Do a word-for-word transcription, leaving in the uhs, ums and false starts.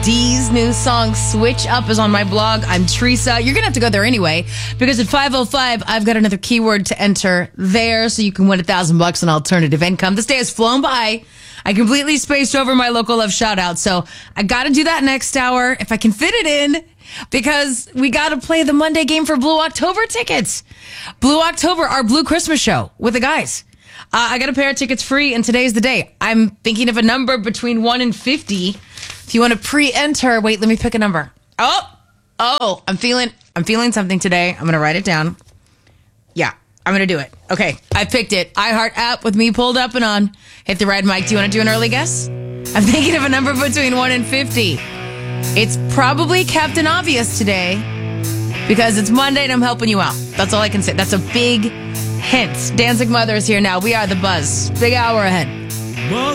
D's new song, Switch Up, is on my blog. I'm Teresa. You're going to have to go there anyway, because at five oh five, I've got another keyword to enter there so you can win a thousand bucks in alternative income. This day has flown by. I completely spaced over my local love shout out, so I got to do that next hour if I can fit it in, because we got to play the Monday game for Blue October tickets. Blue October, our Blue Christmas show with the guys. Uh, I got a pair of tickets free, and today's the day. I'm thinking of a number between one and fifty. If you want to pre-enter, wait, let me pick a number. Oh, oh, I'm feeling, I'm feeling something today. I'm going to write it down. Yeah, I'm going to do it. Okay, I picked it. iHeart app with me pulled up and on. Hit the red mic. Do you want to do an early guess? I'm thinking of a number between one and fifty. It's probably Captain Obvious today because it's Monday and I'm helping you out. That's all I can say. That's a big hint. Danzig Mother is here now. We are The Buzz. Big hour ahead.